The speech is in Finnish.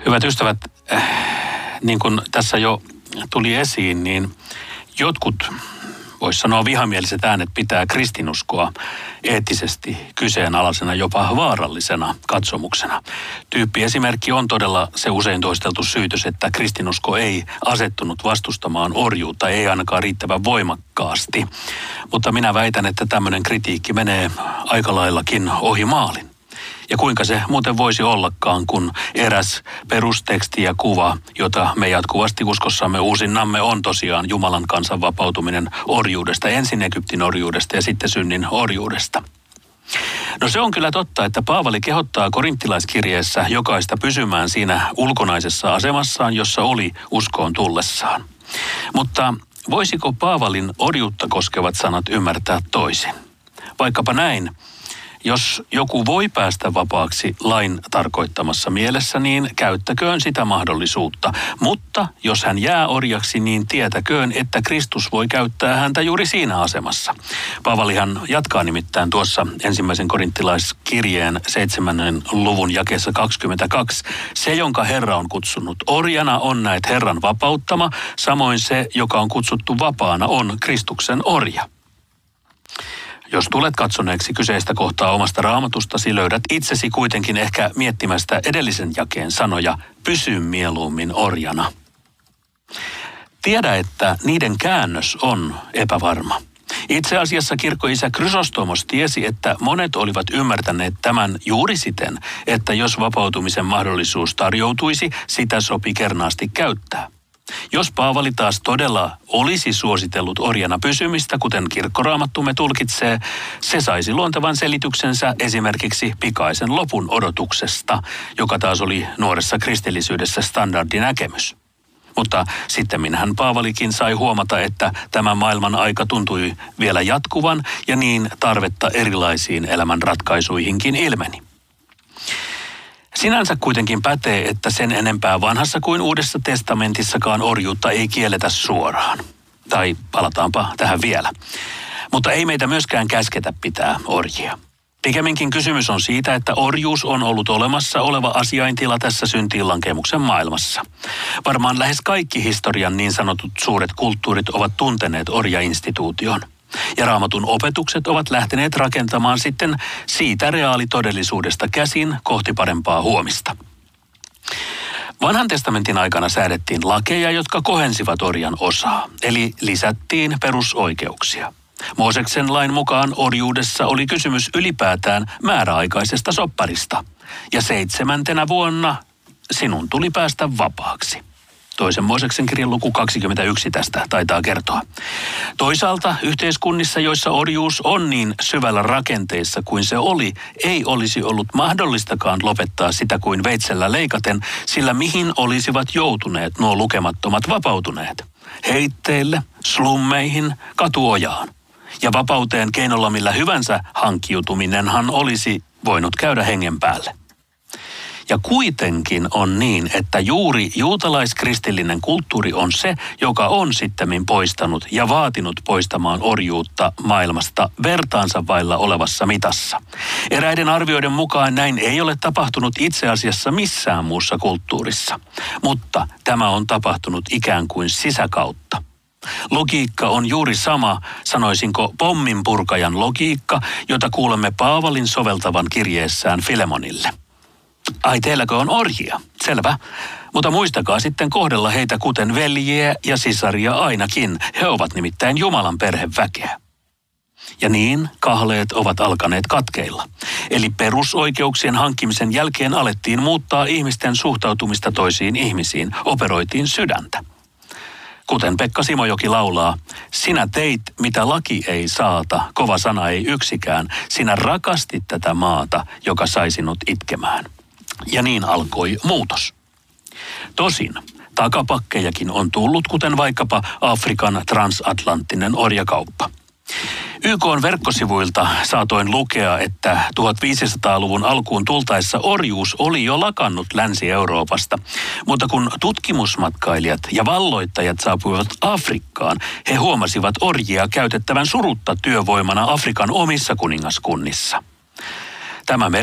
Hyvät ystävät, niin kuin tässä jo tuli esiin, niin jotkut, voisi sanoa vihamieliset äänet, pitää kristinuskoa eettisesti kyseenalaisena, jopa vaarallisena katsomuksena. Tyyppiesimerkki on todella se usein toisteltu syytös, että kristinusko ei asettunut vastustamaan orjuutta, ei ainakaan riittävän voimakkaasti. Mutta minä väitän, että tämmöinen kritiikki menee aika laillakin ohi maalin. Ja kuinka se muuten voisi ollakaan, kun eräs perusteksti ja kuva, jota me jatkuvasti uskossamme uusinnamme, on tosiaan Jumalan kansan vapautuminen orjuudesta, ensin Egyptin orjuudesta ja sitten synnin orjuudesta. No se on kyllä totta, että Paavali kehottaa korinttilaiskirjeessä jokaista pysymään siinä ulkonaisessa asemassaan, jossa oli uskoon tullessaan. Mutta voisiko Paavalin orjuutta koskevat sanat ymmärtää toisin? Vaikkapa näin. Jos joku voi päästä vapaaksi lain tarkoittamassa mielessä, niin käyttäköön sitä mahdollisuutta. Mutta jos hän jää orjaksi, niin tietäköön, että Kristus voi käyttää häntä juuri siinä asemassa. Paavalihan jatkaa nimittäin tuossa ensimmäisen korinttilaiskirjeen 7. luvun jakeessa 22. Se, jonka Herra on kutsunut orjana, on näet Herran vapauttama. Samoin se, joka on kutsuttu vapaana, on Kristuksen orja. Jos tulet katsoneeksi kyseistä kohtaa omasta raamatustasi, löydät itsesi kuitenkin ehkä miettimästä edellisen jakeen sanoja, pysy mieluummin orjana. Tiedä, että niiden käännös on epävarma. Itse asiassa kirkkoisä Chrysostomos tiesi, että monet olivat ymmärtäneet tämän juuri siten, että jos vapautumisen mahdollisuus tarjoutuisi, sitä sopi kernaasti käyttää. Jos Paavali taas todella olisi suositellut orjana pysymistä, kuten kirkkoraamattumme tulkitsee, se saisi luontevan selityksensä esimerkiksi pikaisen lopun odotuksesta, joka taas oli nuoressa kristillisyydessä standardinäkemys. Mutta sittemminhän Paavalikin sai huomata, että tämä maailman aika tuntui vielä jatkuvan ja niin tarvetta erilaisiin elämän ratkaisuihinkin ilmeni. Sinänsä kuitenkin pätee, että sen enempää vanhassa kuin uudessa testamentissakaan orjuutta ei kielletä suoraan. Tai palataanpa tähän vielä. Mutta ei meitä myöskään käsketä pitää orjia. Pikemminkin kysymys on siitä, että orjuus on ollut olemassa oleva asiaintila tässä syntiinlankemuksen maailmassa. Varmaan lähes kaikki historian niin sanotut suuret kulttuurit ovat tunteneet orjainstituution. Ja Raamatun opetukset ovat lähteneet rakentamaan sitten siitä reaalitodellisuudesta käsin kohti parempaa huomista. Vanhan testamentin aikana säädettiin lakeja, jotka kohensivat orjan osaa, eli lisättiin perusoikeuksia. Mooseksen lain mukaan orjuudessa oli kysymys ylipäätään määräaikaisesta sopparista, ja 7. vuonna sinun tuli päästä vapaaksi. Toisen Mooseksen kirjan luku 21 tästä taitaa kertoa. Toisaalta yhteiskunnissa, joissa orjuus on niin syvällä rakenteissa kuin se oli, ei olisi ollut mahdollistakaan lopettaa sitä kuin veitsellä leikaten, sillä mihin olisivat joutuneet nuo lukemattomat vapautuneet? Heitteille, slummeihin, katuojaan. Ja vapauteen keinolla millä hyvänsä hankkiutuminenhan olisi voinut käydä hengen päälle. Ja kuitenkin on niin, että juuri juutalaiskristillinen kulttuuri on se, joka on sittemmin poistanut ja vaatinut poistamaan orjuutta maailmasta vertaansa vailla olevassa mitassa. Eräiden arvioiden mukaan näin ei ole tapahtunut itse asiassa missään muussa kulttuurissa, mutta tämä on tapahtunut ikään kuin sisäkautta. Logiikka on juuri sama, sanoisinko pomminpurkajan logiikka, jota kuulemme Paavalin soveltavan kirjeessään Filemonille. Ai, teilläkö on orjia? Selvä. Mutta muistakaa sitten kohdella heitä kuten veljiä ja sisaria ainakin. He ovat nimittäin Jumalan perheväkeä. Ja niin kahleet ovat alkaneet katkeilla. Eli perusoikeuksien hankkimisen jälkeen alettiin muuttaa ihmisten suhtautumista toisiin ihmisiin. Operoitiin sydäntä. Kuten Pekka Simojoki laulaa, sinä teit, mitä laki ei saata, kova sana ei yksikään. Sinä rakastit tätä maata, joka sai sinut itkemään. Ja niin alkoi muutos. Tosin takapakkejakin on tullut, kuten vaikkapa Afrikan transatlanttinen orjakauppa. YK:n verkkosivuilta saatoin lukea, että 1500-luvun alkuun tultaessa orjuus oli jo lakannut Länsi-Euroopasta. Mutta kun tutkimusmatkailijat ja valloittajat saapuivat Afrikkaan, he huomasivat orjia käytettävän surutta työvoimana Afrikan omissa kuningaskunnissa. Tämä